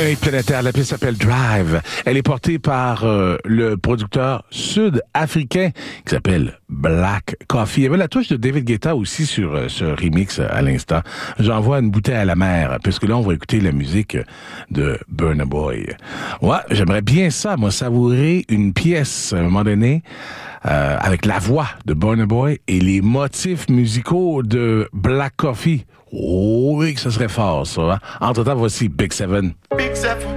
Un hit planétaire, la pièce s'appelle Drive. Elle est portée par le producteur sud-africain qui s'appelle Black Coffee. Il y avait la touche de David Guetta aussi sur ce remix à l'instant. J'envoie une bouteille à la mer, puisque là, on va écouter la musique de Burna Boy. Ouais, j'aimerais bien ça, moi, savourer une pièce à un moment donné avec la voix de Burna Boy et les motifs musicaux de Black Coffee. Oh oui, que ce serait fort, ça. Hein? Entre-temps, voici Big Seven. Big Seven.